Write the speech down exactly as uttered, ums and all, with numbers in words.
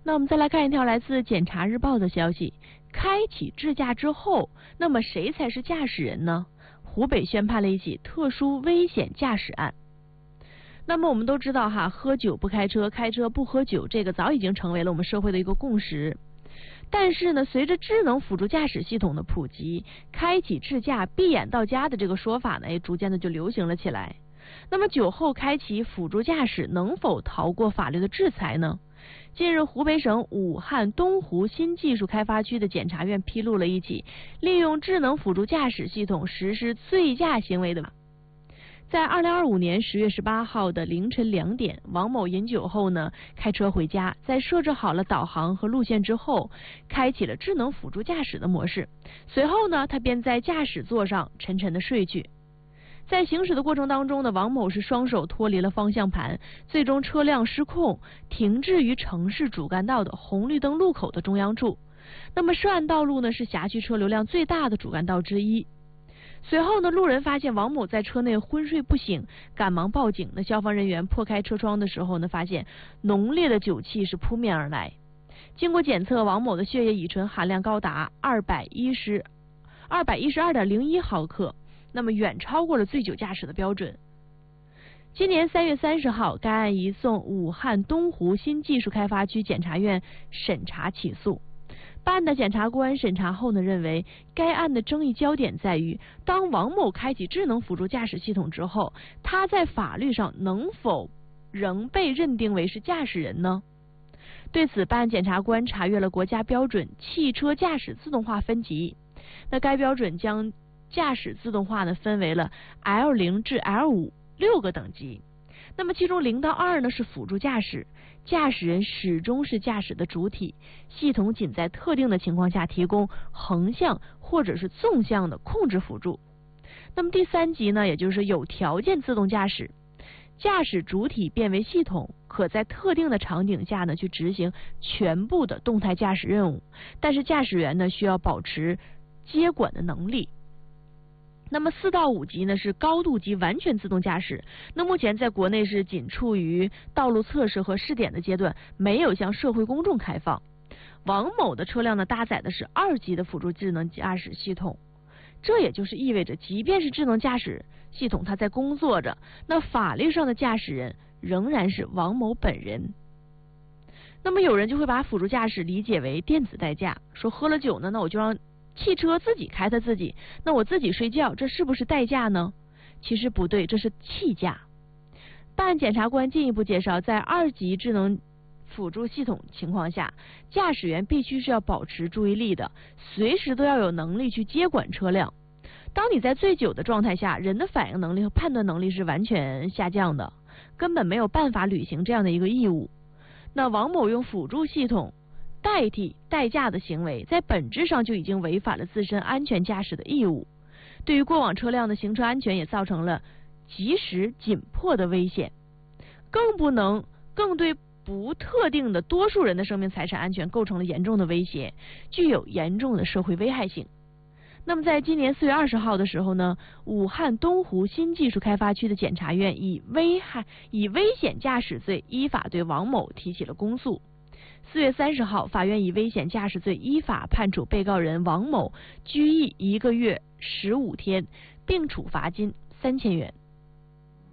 那我们再来看一条来自《检察日报》的消息：开启智驾之后，那么谁才是驾驶人呢？湖北宣判了一起特殊危险驾驶案。那么我们都知道哈，喝酒不开车，开车不喝酒，这个早已经成为了我们社会的一个共识。但是呢，随着智能辅助驾驶系统的普及，开启智驾闭眼到家的这个说法呢，也逐渐的就流行了起来。那么酒后开启辅助驾驶能否逃过法律的制裁呢？近日，湖北省武汉东湖新技术开发区的检察院披露了一起利用智能辅助驾驶系统实施醉驾行为的。在二零二五年十月十八号的凌晨两点，王某饮酒后呢，开车回家，在设置好了导航和路线之后，开启了智能辅助驾驶的模式。随后呢，他便在驾驶座上沉沉的睡去。在行驶的过程当中呢，王某是双手脱离了方向盘，最终车辆失控，停滞于城市主干道的红绿灯路口的中央处。那么涉案道路呢，是辖区车流量最大的主干道之一。随后呢，路人发现王某在车内昏睡不醒，赶忙报警。那消防人员破开车窗的时候呢，发现浓烈的酒气是扑面而来。经过检测，王某的血液乙醇含量高达二百一十二百一十二点零一毫克，那么远超过了醉酒驾驶的标准。今年三月三十号，该案移送武汉东湖新技术开发区检察院审查起诉。办案的检察官审查后呢，认为该案的争议焦点在于，当王某开启智能辅助驾驶系统之后，他在法律上能否仍被认定为是驾驶人呢？对此，办案检察官查阅了国家标准汽车驾驶自动化分级。那该标准将驾驶自动化呢分为了 L 零 至 L 五 六个等级。那么其中零到二呢是辅助驾驶，驾驶人始终是驾驶的主体，系统仅在特定的情况下提供横向或者是纵向的控制辅助。那么第三级呢，也就是有条件自动驾驶，驾驶主体变为系统，可在特定的场景下呢去执行全部的动态驾驶任务，但是驾驶员呢需要保持接管的能力。那么四到五级呢是高度级完全自动驾驶，那目前在国内是仅处于道路测试和试点的阶段，没有向社会公众开放。王某的车辆呢搭载的是二级的辅助智能驾驶系统，这也就是意味着，即便是智能驾驶系统它在工作着，那法律上的驾驶人仍然是王某本人。那么有人就会把辅助驾驶理解为电子代驾，说喝了酒呢，那我就让汽车自己开它自己，那我自己睡觉，这是不是代驾呢？其实不对，这是弃驾。办案检察官进一步介绍，在二级智能辅助系统情况下，驾驶员必须是要保持注意力的，随时都要有能力去接管车辆。当你在醉酒的状态下，人的反应能力和判断能力是完全下降的，根本没有办法履行这样的一个义务。那王某用辅助系统代替代驾的行为，在本质上就已经违反了自身安全驾驶的义务，对于过往车辆的行车安全也造成了及时紧迫的危险，更不能更对不特定的多数人的生命财产安全构成了严重的威胁，具有严重的社会危害性。那么在今年四月二十号的时候呢，武汉东湖新技术开发区的检察院以危害以危险驾驶罪依法对王某提起了公诉。四月三十号，法院以危险驾驶罪依法判处被告人王某拘役一个月十五天，并处罚金三千元。